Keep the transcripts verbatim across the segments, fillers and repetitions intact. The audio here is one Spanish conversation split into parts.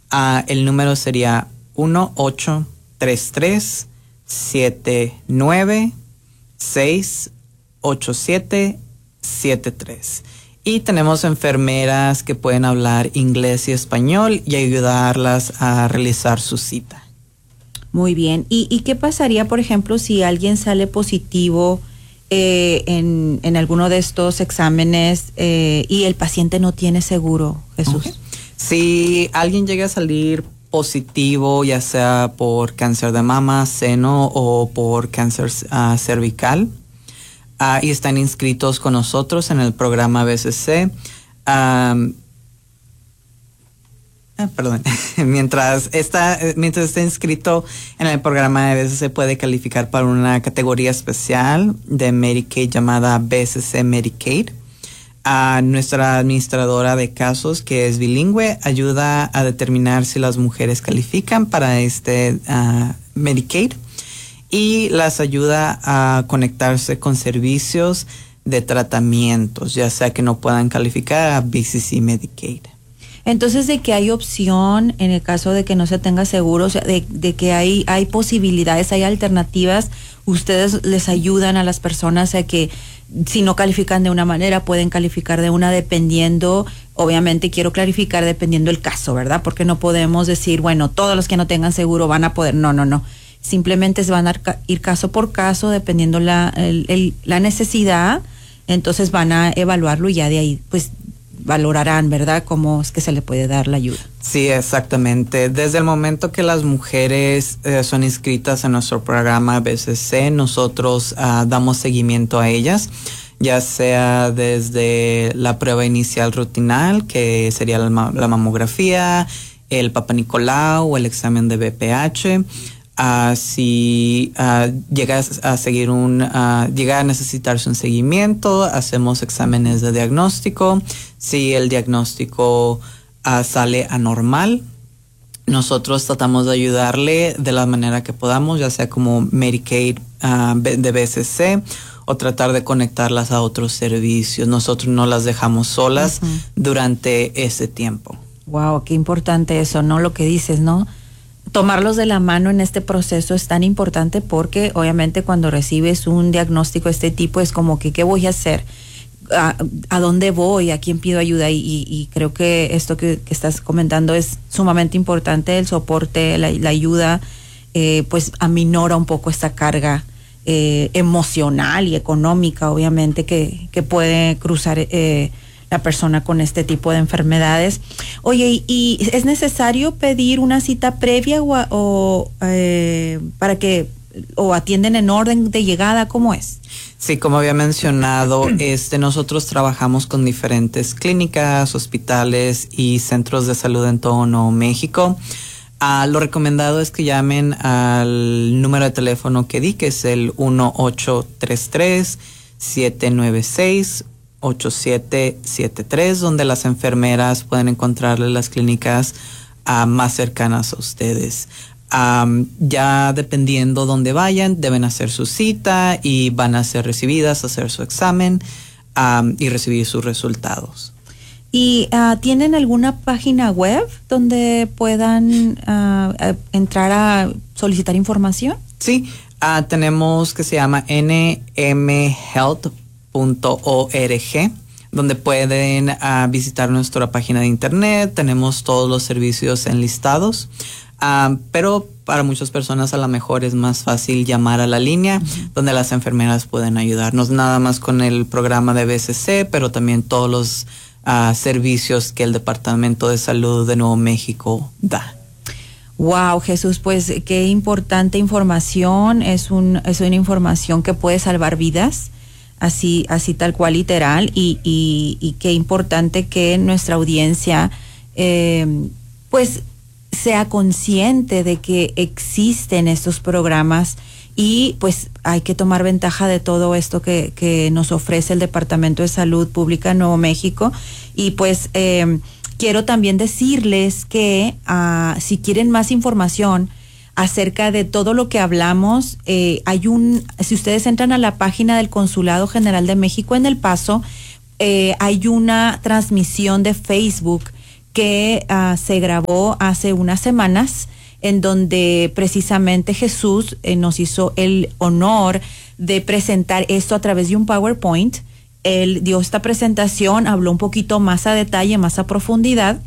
Uh, el número sería uno ocho tres tres siete nueve seis ocho siete siete tres. Y tenemos enfermeras que pueden hablar inglés y español y ayudarlas a realizar su cita. Muy bien. ¿Y, y qué pasaría, por ejemplo, si alguien sale positivo eh, en, en alguno de estos exámenes eh, y el paciente no tiene seguro, Jesús? Okay. Si alguien llega a salir positivo, ya sea por cáncer de mama, seno o por cáncer uh, cervical, uh, y están inscritos con nosotros en el programa B C C, um, Ah, perdón. mientras está mientras esté inscrito en el programa de B C C, puede calificar para una categoría especial de Medicaid llamada B C C Medicaid. Uh, nuestra administradora de casos, que es bilingüe, ayuda a determinar si las mujeres califican para este uh, Medicaid y las ayuda a conectarse con servicios de tratamientos, ya sea que no puedan calificar a B C C Medicaid. Entonces, de que hay opción en el caso de que no se tenga seguro, o sea, de, de que hay, hay posibilidades, hay alternativas, ustedes les ayudan a las personas a que si no califican de una manera, pueden calificar de una dependiendo, obviamente quiero clarificar, dependiendo el caso, ¿verdad? Porque no podemos decir, bueno, todos los que no tengan seguro van a poder, no, no, no. Simplemente se van a ir caso por caso, dependiendo la, el, el, la necesidad, entonces van a evaluarlo y ya de ahí, pues, valorarán, ¿verdad?, cómo es que se le puede dar la ayuda. Sí, exactamente. Desde el momento que las mujeres eh, son inscritas en nuestro programa B C C, nosotros uh, damos seguimiento a ellas, ya sea desde la prueba inicial rutinal, que sería la, la mamografía, el Papa Nicolau o el examen de B P H. Uh, si uh, llegas a seguir un uh, llega a necesitarse un seguimiento, hacemos exámenes de diagnóstico. Si el diagnóstico uh, sale anormal, nosotros tratamos de ayudarle de la manera que podamos, ya sea como Medicaid uh, de B C C o tratar de conectarlas a otros servicios. Nosotros no las dejamos solas uh-huh. durante ese tiempo. Wow, qué importante eso, ¿no? Lo que dices, ¿no? Tomarlos de la mano en este proceso es tan importante porque obviamente cuando recibes un diagnóstico de este tipo es como que ¿qué voy a hacer? ¿A, a dónde voy? ¿A quién pido ayuda? Y, y, y creo que esto que, que estás comentando es sumamente importante, el soporte, la, la ayuda, eh, pues aminora un poco esta carga eh, emocional y económica, obviamente, que, que puede cruzar eh, la persona con este tipo de enfermedades. Oye, ¿y, y es necesario pedir una cita previa o, o eh, para que o atienden en orden de llegada? ¿Cómo es? Sí, como había mencionado, este nosotros trabajamos con diferentes clínicas, hospitales y centros de salud en todo Nuevo México. Uh, lo recomendado es que llamen al número de teléfono que di, que es el uno ocho tres tres siete nueve seis ocho siete siete tres, donde las enfermeras pueden encontrarle las clínicas uh, más cercanas a ustedes. Um, ya dependiendo dónde vayan, deben hacer su cita y van a ser recibidas, hacer su examen um, y recibir sus resultados. ¿Y uh, tienen alguna página web donde puedan uh, uh, entrar a solicitar información? Sí, uh, tenemos que se llama N M health punto org, donde pueden uh, visitar nuestra página de internet. Tenemos todos los servicios enlistados, uh, pero para muchas personas a lo mejor es más fácil llamar a la línea, uh-huh. donde las enfermeras pueden ayudarnos, nada más con el programa de B C C, pero también todos los uh, servicios que el Departamento de Salud de Nuevo México da. Wow, Jesús, pues qué importante información, es un es una información que puede salvar vidas. Así, así tal cual, literal, y, y, y qué importante que nuestra audiencia eh, pues sea consciente de que existen estos programas y pues hay que tomar ventaja de todo esto que, que nos ofrece el Departamento de Salud Pública de Nuevo México. Y pues eh, quiero también decirles que uh, si quieren más información acerca de todo lo que hablamos, eh, hay un, si ustedes entran a la página del Consulado General de México en El Paso, eh, hay una transmisión de Facebook que uh, se grabó hace unas semanas, en donde precisamente Jesús eh, nos hizo el honor de presentar esto a través de un PowerPoint. Él dio esta presentación, habló un poquito más a detalle, más a profundidad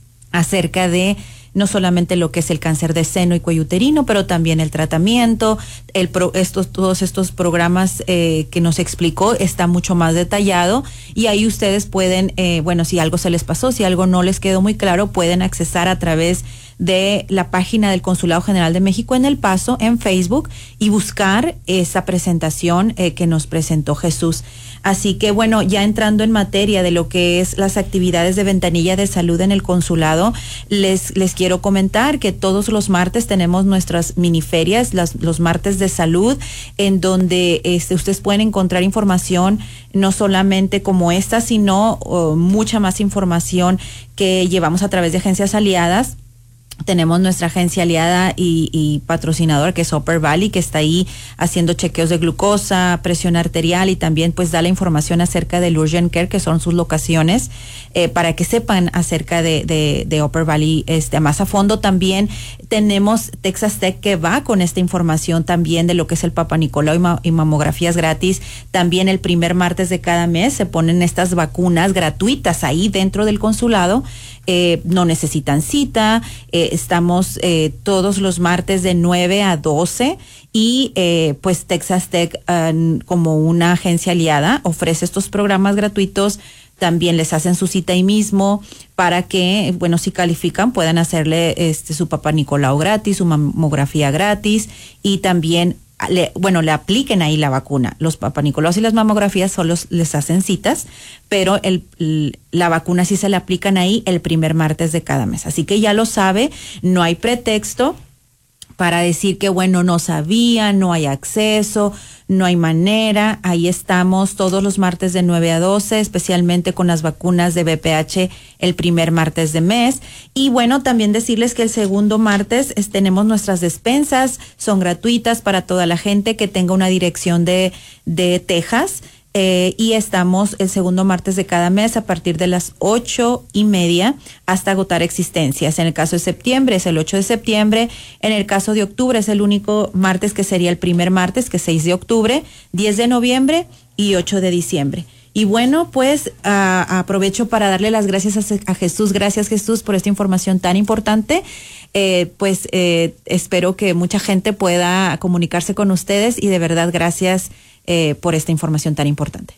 acerca de no solamente lo que es el cáncer de seno y cuello uterino, pero también el tratamiento, el pro, estos, todos estos programas eh, que nos explicó, está mucho más detallado, y ahí ustedes pueden, eh, bueno, si algo se les pasó, si algo no les quedó muy claro, pueden accesar a través de la página del Consulado General de México en El Paso, en Facebook, y buscar esa presentación eh, que nos presentó Jesús. Así que bueno, ya entrando en materia de lo que es las actividades de Ventanilla de Salud en el consulado, les, les quiero comentar que todos los martes tenemos nuestras miniferias, las, los martes de salud, en donde este, ustedes pueden encontrar información no solamente como esta, sino oh, mucha más información que llevamos a través de agencias aliadas. Tenemos nuestra agencia aliada y, y patrocinadora, que es Upper Valley, que está ahí haciendo chequeos de glucosa, presión arterial, y también pues da la información acerca del Urgent Care, que son sus locaciones, eh, para que sepan acerca de, de, de Upper Valley este, más a fondo. También tenemos Texas Tech, que va con esta información también de lo que es el Papa Nicolau y, ma, y mamografías gratis. También el primer martes de cada mes se ponen estas vacunas gratuitas ahí dentro del consulado. Eh, no necesitan cita, eh, estamos eh, todos los martes de nueve a doce, y eh, pues Texas Tech uh, como una agencia aliada ofrece estos programas gratuitos. También les hacen su cita ahí mismo para que, bueno, si califican puedan hacerle este su Papa Nicolau gratis, su mamografía gratis, y también Le, bueno, le apliquen ahí la vacuna. Los Papa Nicolau y las mamografías solo les hacen citas, pero el, el, la vacuna sí se le aplican ahí el primer martes de cada mes. Así que ya lo sabe, no hay pretexto para decir que, bueno, no sabía, no hay acceso, no hay manera. Ahí estamos todos los martes de nueve a doce, especialmente con las vacunas de B P H el primer martes de mes. Y bueno, también decirles que el segundo martes es, tenemos nuestras despensas, son gratuitas para toda la gente que tenga una dirección de, de Texas. Eh, y estamos el segundo martes de cada mes a partir de las ocho y media hasta agotar existencias. En el caso de septiembre es el ocho de septiembre. En el caso de octubre es el único martes que sería el primer martes, que es seis de octubre, diez de noviembre y ocho de diciembre. Y bueno, pues uh, aprovecho para darle las gracias a, a Jesús. Gracias, Jesús, por esta información tan importante. Eh, pues eh, espero que mucha gente pueda comunicarse con ustedes, y de verdad gracias Eh, por esta información tan importante.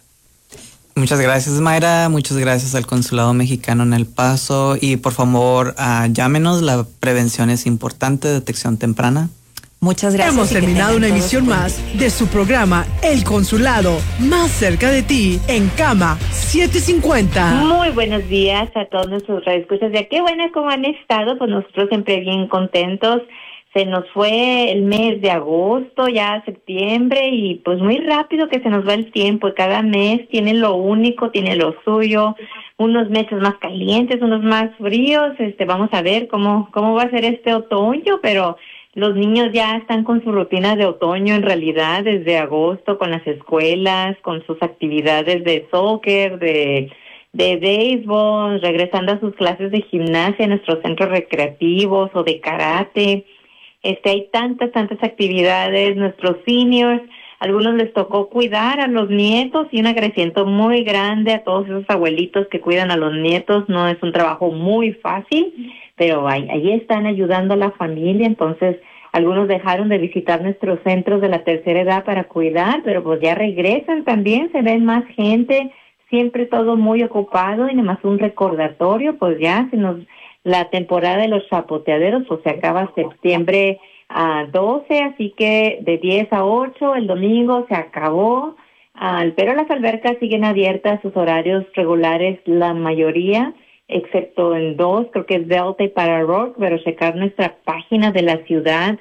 Muchas gracias, Mayra. Muchas gracias al Consulado Mexicano en El Paso. Y por favor, uh, llámenos. La prevención es importante, detección temprana. Muchas gracias. Hemos terminado una emisión más de su programa El Consulado, más cerca de ti, en Cama setecientos cincuenta. Muy buenos días a todos nuestros radioescuchas. Ya qué buena cómo han estado, pues nosotros siempre bien contentos. Se nos fue el mes de agosto, ya septiembre, y pues muy rápido que se nos va el tiempo. Cada mes tiene lo único, tiene lo suyo, unos meses más calientes, unos más fríos. Este, vamos a ver cómo cómo va a ser este otoño, pero los niños ya están con su rutina de otoño en realidad desde agosto, con las escuelas, con sus actividades de soccer, de de béisbol, regresando a sus clases de gimnasia en nuestros centros recreativos o de karate. Este, hay tantas, tantas actividades. Nuestros seniors, algunos les tocó cuidar a los nietos, y un agradecimiento muy grande a todos esos abuelitos que cuidan a los nietos. No es un trabajo muy fácil, pero ahí, ahí están ayudando a la familia. Entonces, algunos dejaron de visitar nuestros centros de la tercera edad para cuidar, pero pues ya regresan también, se ven más gente, siempre todo muy ocupado. Y nada más un recordatorio, pues ya se nos... La temporada de los chapoteaderos pues se acaba septiembre a doce, así que de diez a ocho el domingo se acabó, uh, pero las albercas siguen abiertas, sus horarios regulares la mayoría, excepto en dos, creo que es Delta y Para Rock, pero checar nuestra página de la ciudad.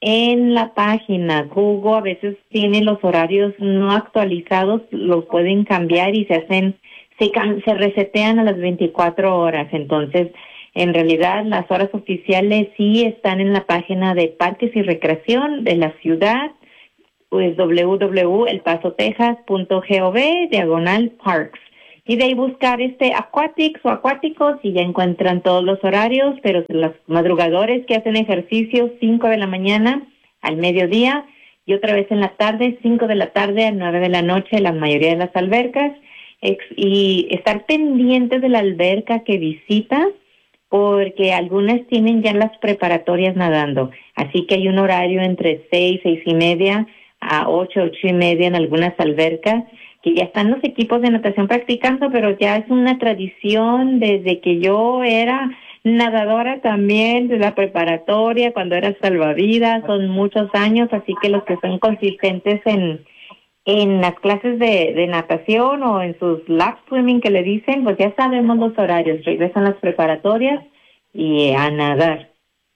En la página Google a veces tiene los horarios no actualizados, los pueden cambiar y se hacen, se, se resetean a las veinticuatro horas, entonces en realidad las horas oficiales sí están en la página de Parques y Recreación de la ciudad, pues doble u doble u doble u punto el paso texas punto gov diagonal parks. y de ahí buscar este aquatics o acuáticos y ya encuentran todos los horarios, pero los madrugadores que hacen ejercicio, cinco de la mañana al mediodía y otra vez en la tarde, cinco de la tarde a nueve de la noche, la mayoría de las albercas, ex, y estar pendientes de la alberca que visitas, porque algunas tienen ya las preparatorias nadando, así que hay un horario entre seis, seis y media a ocho, ocho y media en algunas albercas, que ya están los equipos de natación practicando, pero ya es una tradición desde que yo era nadadora también, de la preparatoria, cuando era salvavidas, son muchos años, así que los que son consistentes en en las clases de, de natación o en sus lap swimming que le dicen, pues ya sabemos los horarios, regresan las preparatorias y a nadar.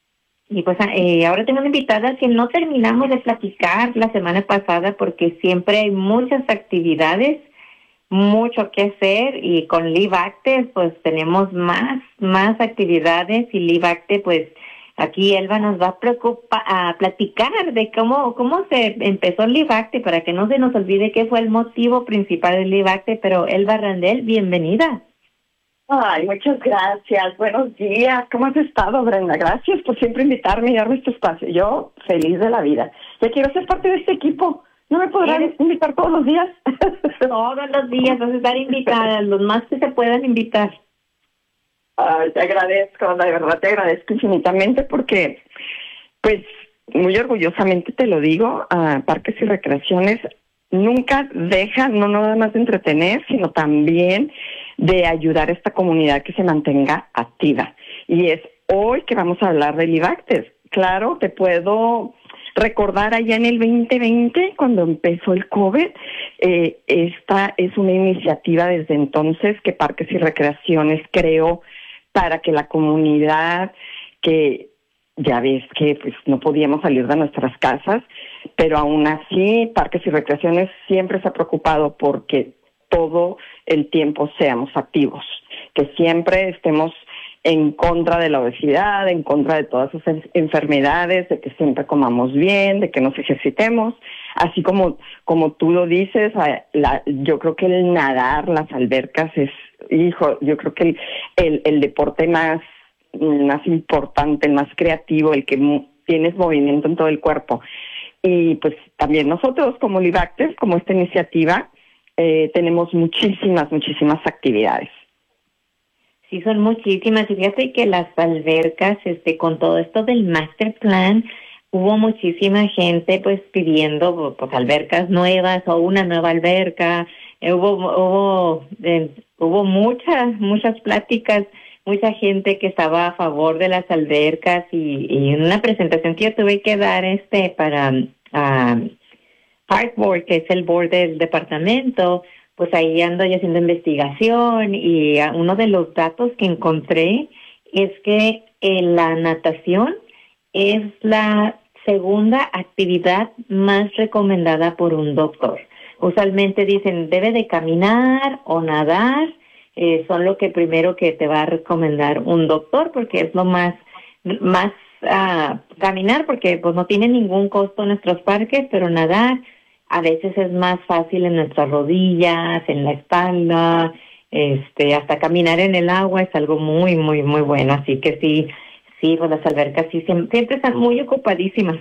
Y pues eh, ahora tengo una invitada que no terminamos de platicar la semana pasada porque siempre hay muchas actividades, mucho que hacer, y con Live Active pues tenemos más, más actividades, y Live Active pues aquí Elba nos va a, preocupa, a platicar de cómo cómo se empezó Live Active, para que no se nos olvide qué fue el motivo principal de Live Active. Pero Elba Randel, bienvenida. Ay, muchas gracias. Buenos días. ¿Cómo has estado, Brenda? Gracias por siempre invitarme y darme este espacio. Yo feliz de la vida. Ya quiero ser parte de este equipo. ¿No me podrán ¿Eres? invitar todos los días? Todos los días vas a estar invitada, los más que se puedan invitar. Ay, te agradezco, la verdad te agradezco infinitamente porque, pues, muy orgullosamente te lo digo, uh, Parques y Recreaciones nunca deja, no nada más de entretener, sino también de ayudar a esta comunidad que se mantenga activa. Y es hoy que vamos a hablar de Live Active. Claro, te puedo recordar allá en el veinte veinte, cuando empezó el COVID, eh, esta es una iniciativa desde entonces que Parques y Recreaciones creó para que la comunidad, que ya ves que pues no podíamos salir de nuestras casas, pero aún así Parques y Recreaciones siempre se ha preocupado porque todo el tiempo seamos activos, que siempre estemos en contra de la obesidad, en contra de todas esas enfermedades, de que siempre comamos bien, de que nos ejercitemos, así como como tú lo dices, la, yo creo que el nadar, las albercas es, hijo, yo creo que el, el, el deporte más, más importante, el más creativo, el que mu- tienes movimiento en todo el cuerpo. Y pues también nosotros como Live Active, como esta iniciativa, eh, tenemos muchísimas, muchísimas actividades. Sí, son muchísimas. Y fíjate que las albercas, este, con todo esto del master plan, hubo muchísima gente pues pidiendo pues albercas nuevas o una nueva alberca. Eh, hubo hubo eh, hubo muchas muchas pláticas, mucha gente que estaba a favor de las albercas, y, y en una presentación que yo tuve que dar este para uh, Park Board, que es el board del departamento, pues ahí ando yo haciendo investigación, y uno de los datos que encontré es que en la natación es la segunda actividad más recomendada por un doctor. Usualmente dicen debe de caminar o nadar, eh, son lo que primero que te va a recomendar un doctor, porque es lo más más uh, caminar, porque pues no tiene ningún costo en nuestros parques, pero nadar a veces es más fácil en nuestras rodillas, en la espalda, este, hasta caminar en el agua es algo muy, muy, muy bueno. Así que sí, sí, pues las albercas sí siempre, siempre están muy ocupadísimas.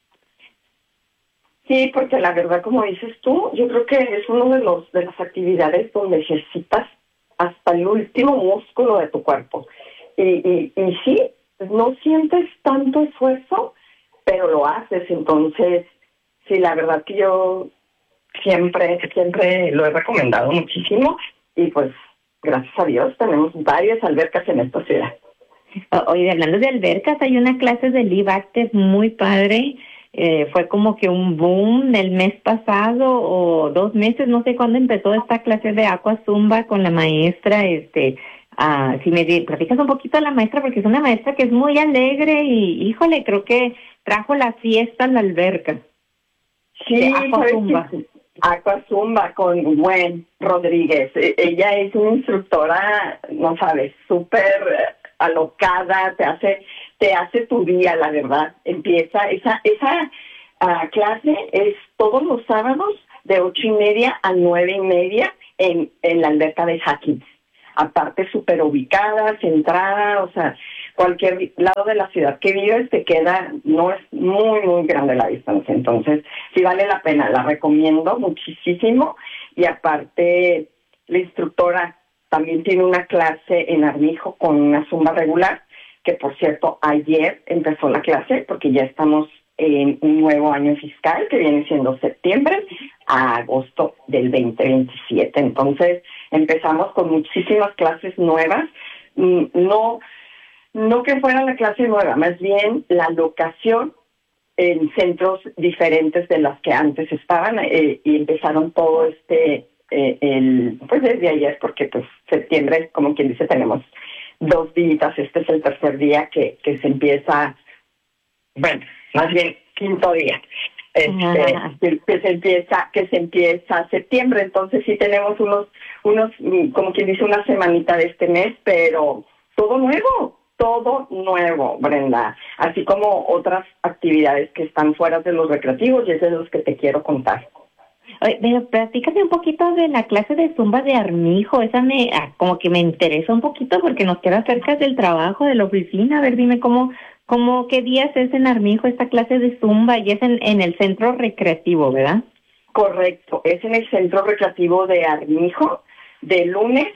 Sí, porque la verdad, como dices tú, yo creo que es uno de los de las actividades donde ejercitas hasta el último músculo de tu cuerpo. Y, y, y sí, no sientes tanto esfuerzo, pero lo haces. Entonces, sí, la verdad que yo siempre, siempre lo he recomendado muchísimo, y pues, gracias a Dios, tenemos varias albercas en esta ciudad. Oye, hablando de albercas, hay una clase de Live Active muy padre. Eh, fue como que un boom el mes pasado o dos meses, no sé cuándo empezó esta clase de Aqua Zumba con la maestra. Este, uh, si me platicas un poquito a la maestra, porque es una maestra que es muy alegre y, híjole, creo que trajo la fiesta a la alberca. Sí, Aqua Zumba. Aqua Zumba con Gwen Rodríguez. Ella es una instructora, no sabes, súper alocada, te hace te hace tu día, la verdad. Empieza, esa esa uh, clase es todos los sábados de ocho y media a nueve y media, en, en la alberca de Hawkins. Aparte, súper ubicada, centrada, o sea, cualquier lado de la ciudad que vives te queda, no es muy, muy grande la distancia. Entonces, sí vale la pena, la recomiendo muchísimo. Y aparte, la instructora también tiene una clase en Armijo con una zumba regular, que por cierto, ayer empezó la clase, porque ya estamos en un nuevo año fiscal, que viene siendo septiembre a agosto del veinte veintisiete. Entonces, empezamos con muchísimas clases nuevas. No, no que fuera la clase nueva, más bien la locación en centros diferentes de las que antes estaban, eh, y empezaron todo este, eh, el pues desde ayer, porque pues septiembre, como quien dice, tenemos dos días. Este es el tercer día que, que se empieza, bueno, más bien quinto día, este, que, que se empieza, que se empieza septiembre. Entonces sí tenemos unos, unos, como quien dice, una semanita de este mes, pero todo nuevo, todo nuevo, Brenda, así como otras actividades que están fuera de los recreativos, y es de los que te quiero contar. Oye, pero platícame un poquito de la clase de zumba de Armijo. Esa me, ah, como que me interesa un poquito porque nos queda cerca del trabajo, de la oficina. A ver, dime cómo, cómo, qué días es en Armijo esta clase de zumba, y es en, en el centro recreativo, ¿verdad? Correcto, es en el centro recreativo de Armijo, de lunes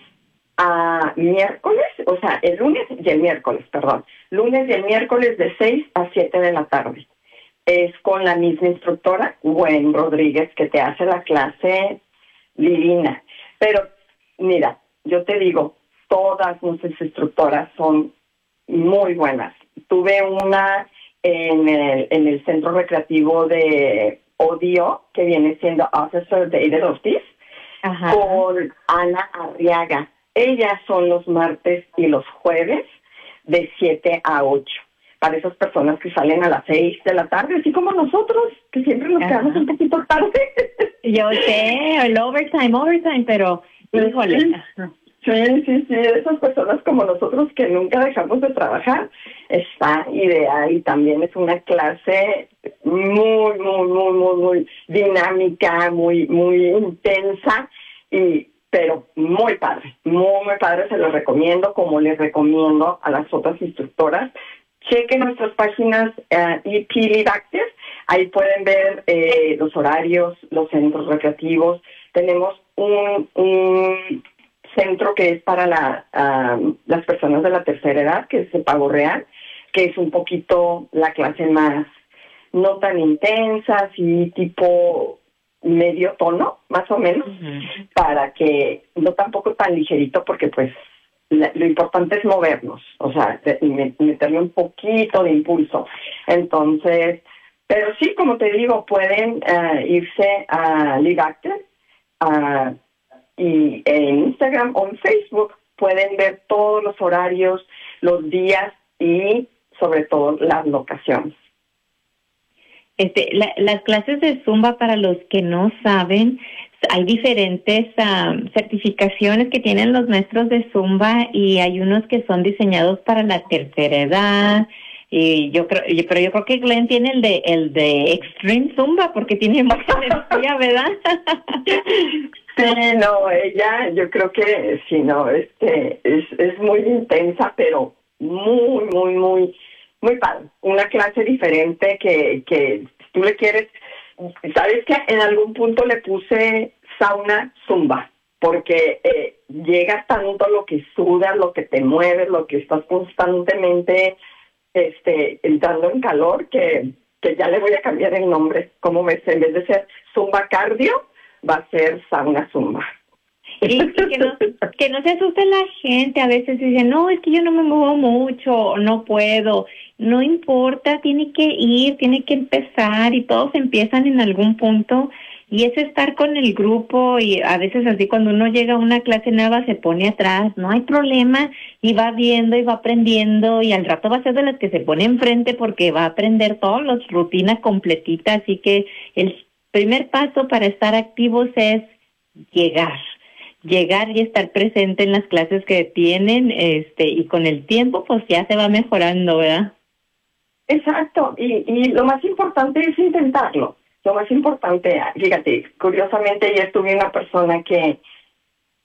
a miércoles, o sea, el lunes y el miércoles, perdón, lunes y el miércoles de seis a siete de la tarde. Es con la misma instructora, Gwen Rodríguez, que te hace la clase divina. Pero, mira, yo te digo, todas nuestras instructoras son muy buenas. Tuve una en el, en el centro recreativo de Odio, que viene siendo Officer David Ortiz, Ajá. con Ana Arriaga. Ellas son los martes y los jueves de siete a ocho. Para esas personas que salen a las seis de la tarde, así como nosotros, que siempre nos quedamos Ajá. un poquito tarde. Yo sé, el overtime, overtime, pero híjole. Sí, sí, sí, esas personas como nosotros que nunca dejamos de trabajar, está ideal. Y también es una clase muy, muy, muy, muy, muy dinámica, muy, muy intensa, y pero muy padre, muy, muy padre. Se los recomiendo, como les recomiendo a las otras instructoras. Chequen nuestras páginas uh, E P Live Active, ahí pueden ver eh, los horarios, los centros recreativos. Tenemos un, un centro que es para la, uh, las personas de la tercera edad, que es de pago real, que es un poquito la clase más, no tan intensa, así tipo medio tono, más o menos, uh-huh. para que no tampoco tan ligerito, porque pues La, lo importante es movernos, o sea, de, meterle un poquito de impulso. Entonces, pero sí, como te digo, pueden uh, irse a Live Active uh, y en Instagram o en Facebook pueden ver todos los horarios, los días y sobre todo las locaciones. Este, la, las clases de Zumba, para los que no saben, hay diferentes um, certificaciones que tienen los maestros de Zumba, y hay unos que son diseñados para la tercera edad. Y yo creo, pero yo creo que Glenn tiene el de el de Extreme Zumba, porque tiene mucha energía, ¿verdad? Sí, no, ella, yo creo que sí, no, este, es es muy intensa, pero muy, muy, muy, muy padre. Una clase diferente que que si tú le quieres. ¿Sabes qué? En algún punto le puse sauna zumba, porque eh, llega tanto lo que sudas, lo que te mueves, lo que estás constantemente este, entrando en calor, que, que ya le voy a cambiar el nombre. ¿Cómo ves? En vez de ser zumba cardio, va a ser sauna zumba. Y, y que, no, que no se asuste la gente. A veces dicen, no, es que yo no me muevo mucho, no puedo. No importa, tiene que ir, tiene que empezar, y todos empiezan en algún punto, y es estar con el grupo. Y a veces así, cuando uno llega a una clase nueva, se pone atrás, no hay problema, y va viendo y va aprendiendo, y al rato va a ser de las que se pone enfrente, porque va a aprender todas las rutinas completitas. Así que el primer paso para estar activos es llegar. llegar y estar presente en las clases que tienen, este, y con el tiempo pues ya se va mejorando, ¿verdad? Exacto, y, y lo más importante es intentarlo. Lo más importante, fíjate, curiosamente ayer tuve una persona que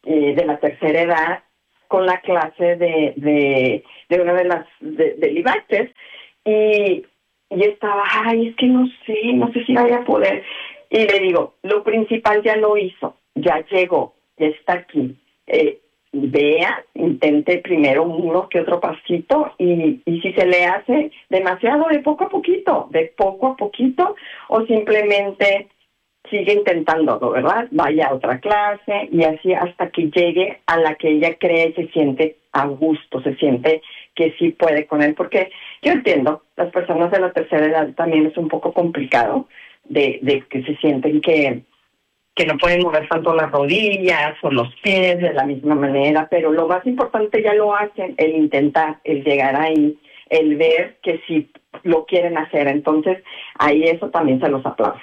eh, de la tercera edad con la clase de, de, de una de las de, de Libactes, y, y estaba, ay, es que no sé, no sé si vaya a poder. Y le digo, lo principal ya lo hizo, ya llegó, ya está aquí. Eh, vea, intente primero uno que otro pasito, y, y si se le hace demasiado, de poco a poquito, de poco a poquito, o simplemente sigue intentándolo, ¿verdad? Vaya a otra clase y así hasta que llegue a la que ella cree y se siente a gusto, se siente que sí puede con él, porque yo entiendo, las personas de la tercera edad también es un poco complicado de, de que se sienten que, que no pueden mover tanto las rodillas o los pies de la misma manera, pero lo más importante ya lo hacen, el intentar, el llegar ahí, el ver que sí lo quieren hacer, entonces ahí eso también se los aplaudo.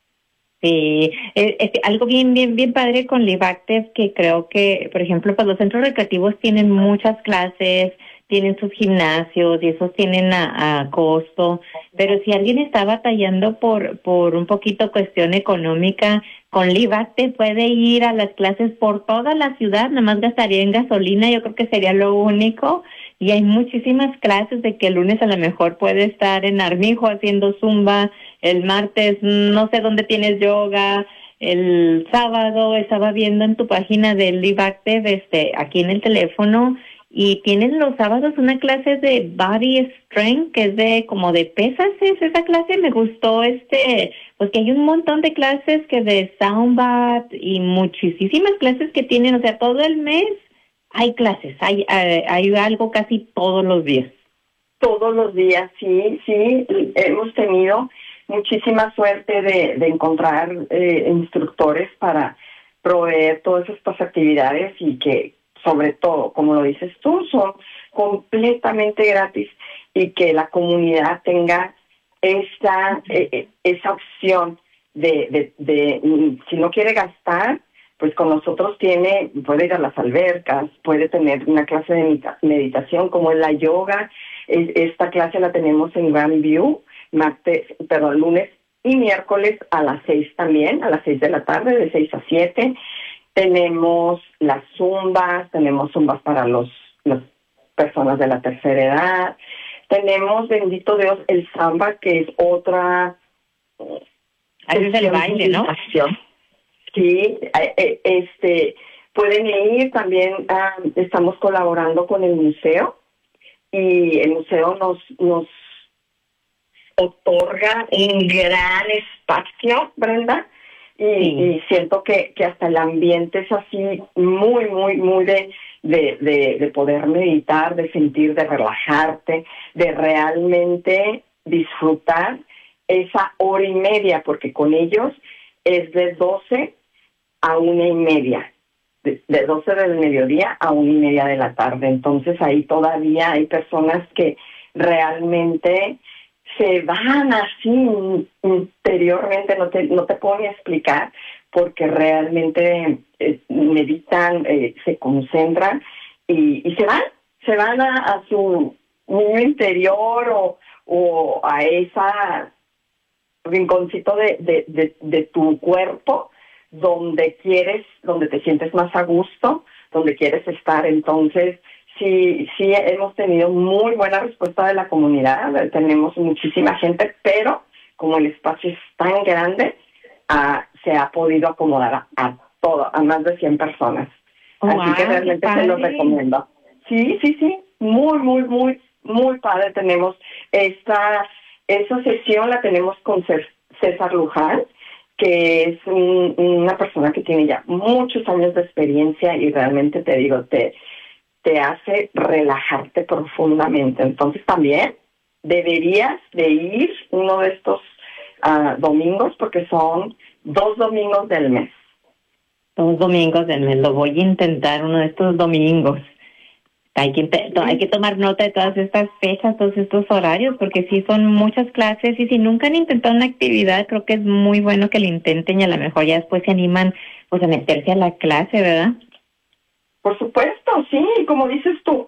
Sí, es, es algo bien, bien, bien padre con Libactive, que creo que, por ejemplo, pues los centros recreativos tienen muchas clases, tienen sus gimnasios y esos tienen a, a costo, pero si alguien está batallando por, por un poquito cuestión económica, con Libactive puede ir a las clases por toda la ciudad, nada más gastaría en gasolina, yo creo que sería lo único, y hay muchísimas clases de que el lunes a lo mejor puede estar en Armijo haciendo zumba, el martes no sé dónde tienes yoga, el sábado estaba viendo en tu página de Libactive, este, aquí en el teléfono, y tienen los sábados una clase de body strength, que es de como de pesas, es esa clase, me gustó, este, pues que hay un montón de clases que de sound bath y muchísimas clases que tienen, o sea, todo el mes hay clases, hay, hay, hay algo casi todos los días. Todos los días, sí, sí, hemos tenido muchísima suerte de, de encontrar eh, instructores para proveer todas estas actividades y que, sobre todo, como lo dices tú, son completamente gratis y que la comunidad tenga esa, eh, esa opción de, de, de, si no quiere gastar, pues con nosotros tiene, puede ir a las albercas, puede tener una clase de meditación como es la yoga. Esta clase la tenemos en Grand View, martes, perdón, lunes y miércoles a las seis también, a las seis de la tarde, de seis a siete. Tenemos las zumbas, tenemos zumbas para los las personas de la tercera edad. Tenemos, bendito Dios, el samba, que es otra... Ahí es el baile, ¿no? Sí, este, pueden ir también, uh, estamos colaborando con el museo y el museo nos, nos otorga un gran espacio, Brenda, y, sí. y siento que, que hasta el ambiente es así muy, muy, muy de, de, de, de poder meditar, de sentir, de relajarte, de realmente disfrutar esa hora y media, porque con ellos es de doce a una y media, de, de doce del mediodía a una y media de la tarde. Entonces ahí todavía hay personas que realmente se van así interiormente, no te, no te puedo ni explicar, porque realmente eh, meditan, eh, se concentran y, y se van, se van a, a su niño interior o, o a esa rinconcito de, de, de, de tu cuerpo donde quieres, donde te sientes más a gusto, donde quieres estar. Entonces, sí, sí hemos tenido muy buena respuesta de la comunidad, tenemos muchísima gente, pero como el espacio es tan grande, uh, se ha podido acomodar a, a todo, a más de cien personas. Oh, Así wow, que realmente se los recomiendo. Sí, sí, sí, muy, muy, muy, muy padre. Tenemos esta, esa sesión la tenemos con César Luján, que es un, una persona que tiene ya muchos años de experiencia y realmente te digo, te, te hace relajarte profundamente. Entonces también deberías de ir uno de estos uh, domingos, porque son dos domingos del mes. Dos domingos del mes, lo voy a intentar uno de estos domingos. Hay que, hay que tomar nota de todas estas fechas, todos estos horarios, porque sí son muchas clases y si nunca han intentado una actividad, creo que es muy bueno que lo intenten y a lo mejor ya después se animan pues a meterse a la clase, ¿verdad? Por supuesto, sí, como dices tú,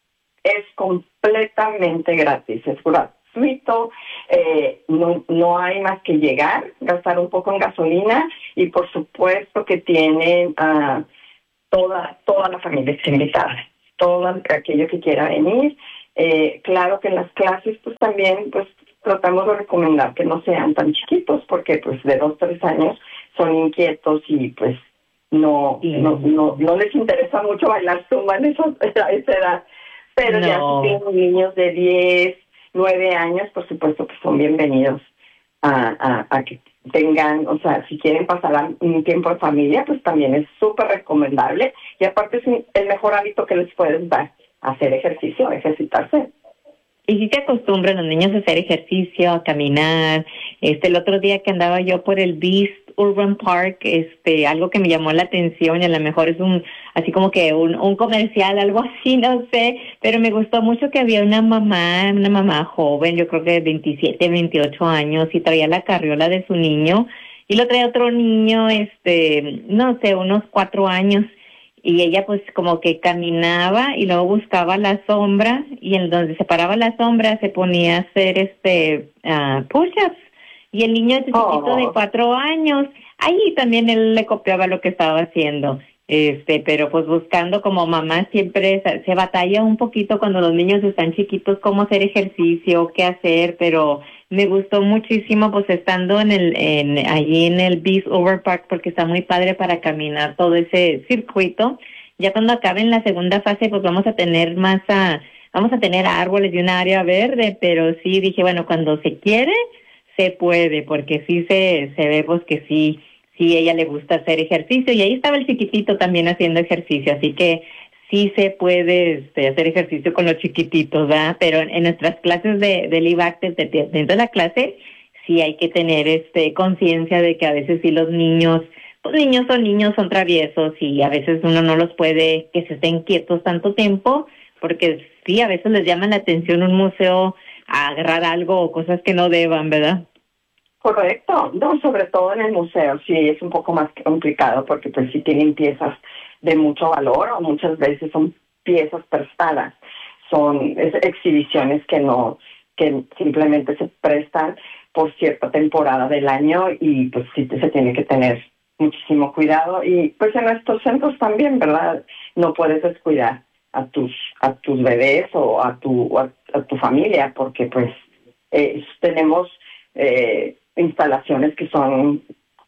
es completamente gratis, es gratuito, eh, no, no hay más que llegar, gastar un poco en gasolina y por supuesto que tienen... Uh, toda, toda la familia está invitada, todo aquello que quiera venir. Eh, claro que en las clases pues también pues tratamos de recomendar que no sean tan chiquitos, porque pues de dos, tres años son inquietos y pues no, sí. no, no, no les interesa mucho bailar zumba en esa, esa edad. Pero no. Ya si tienen niños de diez, nueve años, por supuesto que son bienvenidos a, a, a que tengan, o sea, si quieren pasar un tiempo en familia, pues también es súper recomendable. Y aparte es el mejor hábito que les puedes dar, hacer ejercicio, ejercitarse. Y si se acostumbran los niños a hacer ejercicio, a caminar. Este, el otro día que andaba yo por el Beast Urban Park, este, algo que me llamó la atención, y a lo mejor es un, así como que un, un comercial, algo así, no sé, pero me gustó mucho que había una mamá, una mamá joven, yo creo que de veintisiete, veintiocho años, y traía la carriola de su niño, y lo traía otro niño, este, no sé, unos cuatro años, y ella pues como que caminaba y luego buscaba la sombra, y en donde se paraba la sombra se ponía a hacer este uh, push-ups, y el niño chiquito oh. de cuatro años, ahí también él le copiaba lo que estaba haciendo, este, pero pues buscando, como mamá siempre se, se batalla un poquito cuando los niños están chiquitos, cómo hacer ejercicio, qué hacer, pero me gustó muchísimo pues estando en el, en, allí en el Beast Over Park, porque está muy padre para caminar todo ese circuito. Ya cuando acabe en la segunda fase pues vamos a tener más, a, vamos a tener árboles y una área verde, pero sí dije, bueno, cuando se quiere, se puede, porque sí se, se ve pues que sí, sí ella le gusta hacer ejercicio, y ahí estaba el chiquitito también haciendo ejercicio, así que sí se puede este, hacer ejercicio con los chiquititos, ¿verdad? Pero en, en nuestras clases de, de Live Active, de, dentro de la clase, sí hay que tener este conciencia de que a veces sí los niños, pues niños son niños, son traviesos, y a veces uno no los puede que se estén quietos tanto tiempo, porque sí, a veces les llama la atención un museo a agarrar algo o cosas que no deban, ¿verdad? Correcto, no, sobre todo en el museo sí es un poco más complicado, porque pues sí tienen piezas de mucho valor, o muchas veces son piezas prestadas, son es, exhibiciones que no, que simplemente se prestan por cierta temporada del año, y pues sí se tiene que tener muchísimo cuidado, y pues en estos centros también, ¿verdad? No puedes descuidar a tus a tus bebés o a tu a, a tu familia, porque pues eh, tenemos eh, instalaciones que son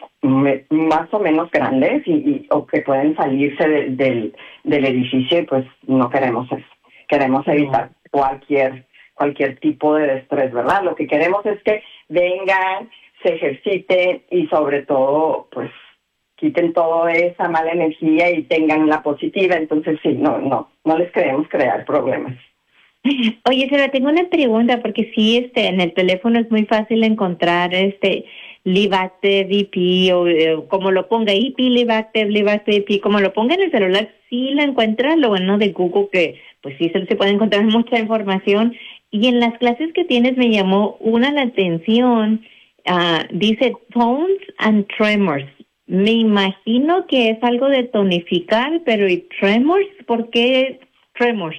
me, más o menos grandes y, y o que pueden salirse de, del del edificio, y pues no queremos eso. Queremos evitar cualquier cualquier tipo de estrés, ¿verdad? Lo que queremos es que vengan, se ejerciten y sobre todo pues quiten toda esa mala energía y tengan la positiva. Entonces sí, no, no, no les queremos crear problemas. Oye, Sara, tengo una pregunta, porque sí, este, en el teléfono es muy fácil encontrar este Live Active E P, o eh, como lo ponga, E P, Live Active, Live Active E P, como lo ponga en el celular, sí la encuentra. Lo bueno de Google, que pues sí se, se puede encontrar mucha información. Y en las clases que tienes me llamó una la atención, uh, dice tones and tremors. Me imagino que es algo de tonificar, pero ¿y tremors? ¿Por qué tremors?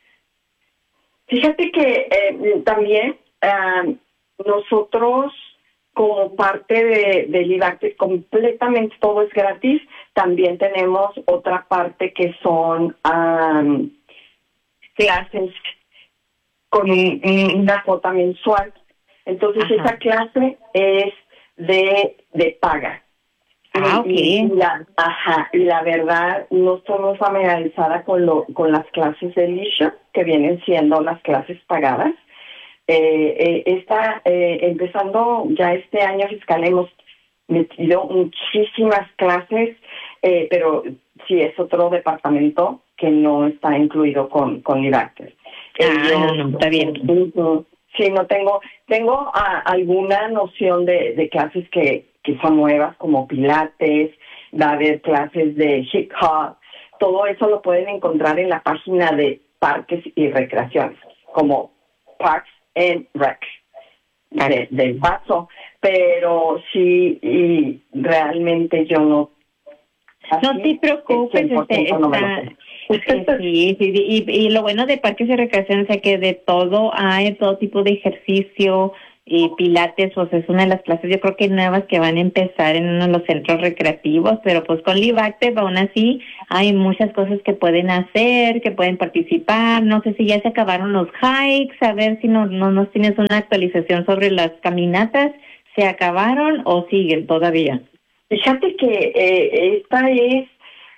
Fíjate que eh, también uh, nosotros, como parte de, de Live Active, completamente todo es gratis. También tenemos otra parte que son um, clases con un, una cuota mensual. Entonces, ajá, esa clase es de, de paga. Ah, ok. Y, y la, ajá, y la verdad, no estoy muy familiarizada con, lo, con las clases de leisure, que vienen siendo las clases pagadas. Eh, eh, esta, eh, empezando ya este año fiscal, hemos metido muchísimas clases, eh, pero sí es otro departamento que no está incluido con, con Live Active. Ah, yo, no, no, está bien. Uh, sí, no tengo, tengo uh, alguna noción de, de clases que, que son nuevas, como pilates, va a haber clases de hip hop. Todo eso lo pueden encontrar en la página de Parques y Recreaciones, como Parks and Rec, de, del Paso. Pero sí, y realmente yo no... No te preocupes, este, no está... Sí, sí, sí, y, y lo bueno de Parques y Recreación es que de todo hay, todo tipo de ejercicio, y pilates, pues es una de las clases, yo creo que nuevas que van a empezar en uno de los centros recreativos, pero pues con Live Active aún así hay muchas cosas que pueden hacer, que pueden participar. No sé si ya se acabaron los hikes, a ver si no, no nos tienes una actualización sobre las caminatas, ¿se acabaron o siguen todavía? Fíjate que eh, esta es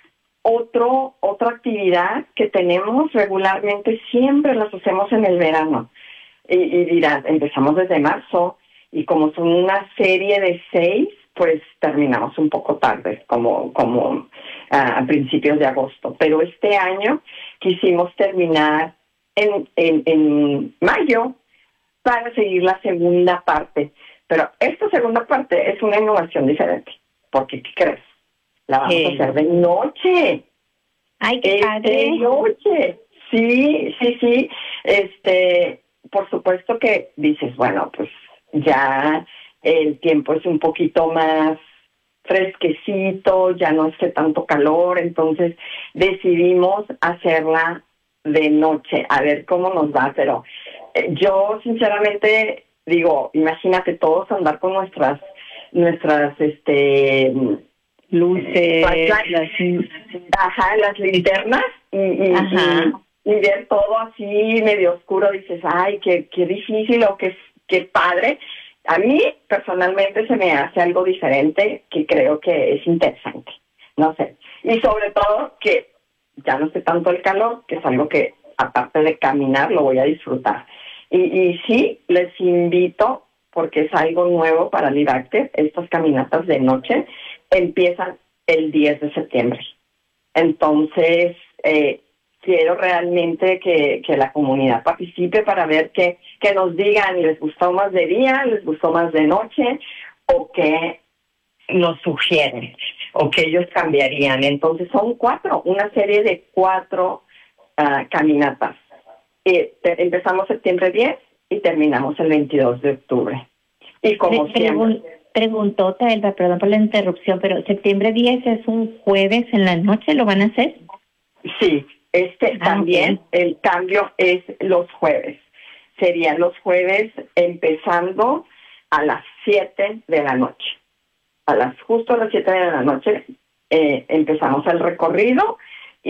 otro otra actividad que tenemos regularmente, siempre las hacemos en el verano. Y, y dirán, empezamos desde marzo y como son una serie de seis, pues terminamos un poco tarde, como como uh, a principios de agosto. Pero este año quisimos terminar en, en, en mayo para seguir la segunda parte. Pero esta segunda parte es una innovación diferente, porque ¿qué crees? La vamos a hacer de noche. ¡Ay, qué padre! De noche. Sí, sí, sí. Este... Por supuesto que dices, bueno, pues ya el tiempo es un poquito más fresquecito, ya no hace tanto calor, entonces decidimos hacerla de noche, a ver cómo nos va, pero eh, yo sinceramente digo, imagínate todos andar con nuestras, nuestras, este... luces, las, las, ajá, las linternas y... y, y y ver todo así medio oscuro, dices, ay, qué, qué difícil o qué, qué padre. A mí, personalmente, se me hace algo diferente que creo que es interesante. No sé. Y sobre todo que ya no sé tanto el calor, que es algo que, aparte de caminar, lo voy a disfrutar. Y, y sí, les invito, porque es algo nuevo para Live Active, estas caminatas de noche empiezan el diez de septiembre. Entonces, eh, quiero realmente que, que la comunidad participe para ver que, que nos digan, ¿les gustó más de día, les gustó más de noche? O que nos sugieren, o que ellos cambiarían. Entonces son cuatro, una serie de cuatro uh, caminatas. Eh, te, empezamos septiembre diez y terminamos el veintidós de octubre. Y como Pre- siempre... Pregun- preguntota, Elba, perdón por la interrupción, pero septiembre diez es un jueves en la noche, ¿lo van a hacer? Sí. Este ah, también, okay. El cambio es los jueves. Serían los jueves empezando a las siete de la noche. A las justo a las siete de la noche eh, empezamos el recorrido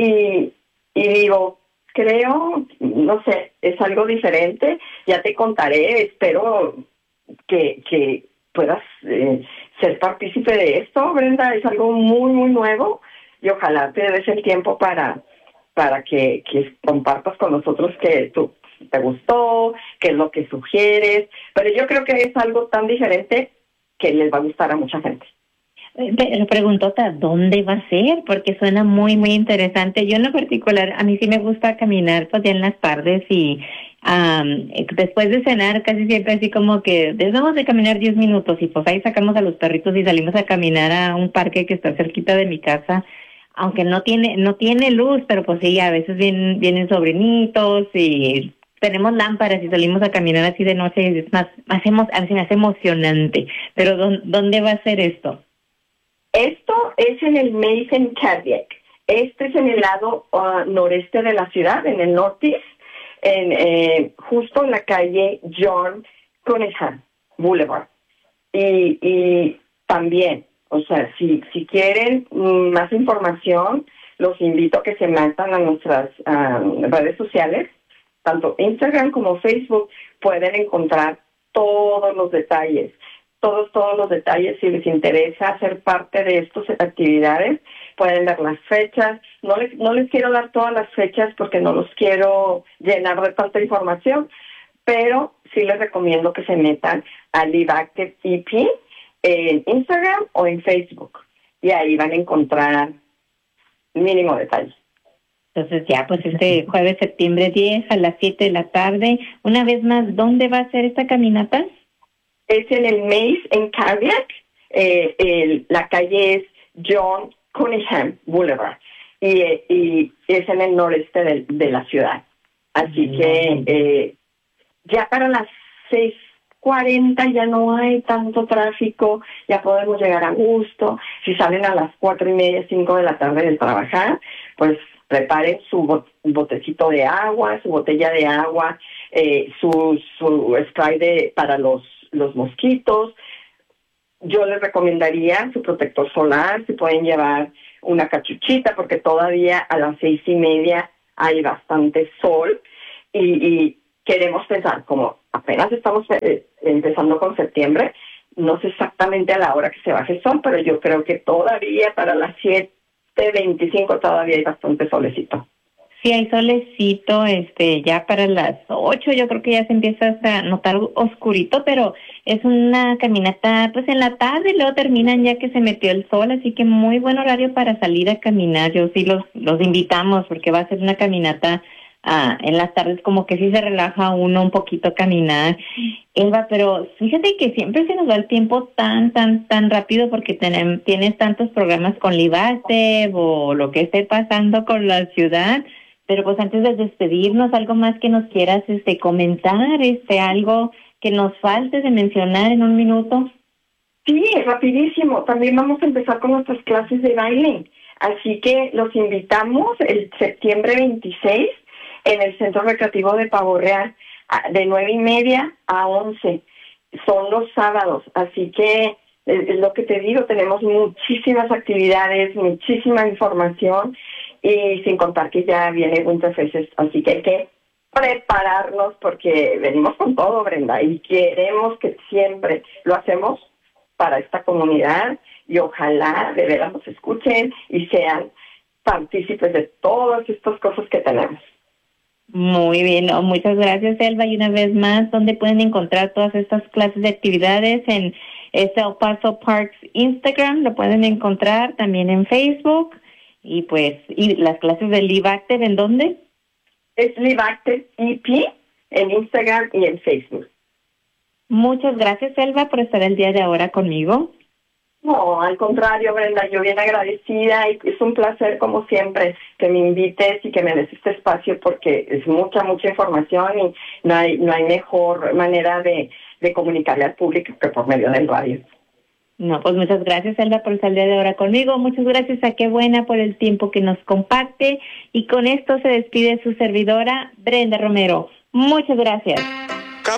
y, y digo, creo, no sé, es algo diferente. Ya te contaré, espero que, que puedas eh, ser partícipe de esto, Brenda. Es algo muy, muy nuevo y ojalá te des el tiempo para... para que, que compartas con nosotros que tú te gustó, qué es lo que sugieres, pero yo creo que es algo tan diferente que les va a gustar a mucha gente. Pero preguntota, ¿dónde va a ser? Porque suena muy, muy interesante. Yo en lo particular, a mí sí me gusta caminar pues ya en las tardes y um, después de cenar casi siempre así como que dejamos de caminar diez minutos y pues ahí sacamos a los perritos y salimos a caminar a un parque que está cerquita de mi casa. Aunque no tiene no tiene luz, pero pues sí, a veces vienen, vienen sobrinitos y tenemos lámparas y salimos a caminar así de noche y es más, más emo, a veces me hace emocionante. Pero ¿dónde va a ser esto? Esto es en el Mason Cardiac. Este es en el lado uh, noreste de la ciudad, en el norte, en, eh, justo en la calle John Cunningham Boulevard. Y, y también, o sea, si, si quieren más información, los invito a que se metan a nuestras um, redes sociales, tanto Instagram como Facebook, pueden encontrar todos los detalles, todos, todos los detalles. Si les interesa ser parte de estas actividades, pueden ver las fechas. No les, no les quiero dar todas las fechas porque no los quiero llenar de tanta información, pero sí les recomiendo que se metan a Live Active E P en Instagram o en Facebook y ahí van a encontrar mínimo detalle. Entonces ya, pues este jueves septiembre diez a las siete de la tarde. Una vez más, ¿dónde va a ser esta caminata? Es en el Mace en Cardiac. Eh, el, la calle es John Cunningham Boulevard y, y es en el noreste de, de la ciudad. Así mm. que eh, ya para las seis cuarenta ya no hay tanto tráfico, ya podemos llegar a gusto. Si salen a las cuatro y media, cinco de la tarde de trabajar, pues preparen su bot- botecito de agua, su botella de agua, eh, su, su spray de, para los los mosquitos. Yo les recomendaría su protector solar, si pueden llevar una cachuchita, porque todavía a las seis y media hay bastante sol y, y queremos pensar, como apenas estamos eh, empezando con septiembre, no sé exactamente a la hora que se baje el sol, pero yo creo que todavía para las siete veinticinco todavía hay bastante solecito. Sí, hay solecito, este, ya para las ocho yo creo que ya se empieza a notar oscurito, pero es una caminata pues en la tarde y luego terminan ya que se metió el sol, así que muy buen horario para salir a caminar. Yo sí los, los invitamos porque va a ser una caminata ah, en las tardes, como que sí se relaja uno un poquito a caminar. Elba, pero fíjate que siempre se nos va el tiempo tan, tan, tan rápido porque tenemos, tienes tantos programas con Libaste o lo que esté pasando con la ciudad. Pero pues antes de despedirnos, algo más que nos quieras este comentar, este algo que nos falte de mencionar en un minuto. Sí, rapidísimo. También vamos a empezar con nuestras clases de baile. Así que los invitamos el septiembre veintiséis en el Centro Recreativo de Pavo Real, de nueve y media a once. Son los sábados. Así que es lo que te digo, tenemos muchísimas actividades, muchísima información. Y sin contar que ya viene Winter Faces, así que hay que prepararnos porque venimos con todo, Brenda, y queremos que siempre lo hacemos para esta comunidad y ojalá de veras nos escuchen y sean partícipes de todas estas cosas que tenemos. Muy bien, no, muchas gracias, Elba, y una vez más, ¿dónde pueden encontrar todas estas clases de actividades? En este El Paso Parks Instagram, lo pueden encontrar también en Facebook. Y pues, ¿y las clases de Live Active en dónde? Es Live Active E P en Instagram y en Facebook. Muchas gracias, Elba, por estar el día de ahora conmigo. No, al contrario, Brenda, yo bien agradecida y es un placer, como siempre, que me invites y que me des este espacio porque es mucha, mucha información y no hay, no hay mejor manera de, de comunicarle al público que por medio del radio. No, pues muchas gracias, Elba, por estar el día de ahora conmigo. Muchas gracias a Qué Buena por el tiempo que nos comparte. Y con esto se despide su servidora, Brenda Romero. Muchas gracias.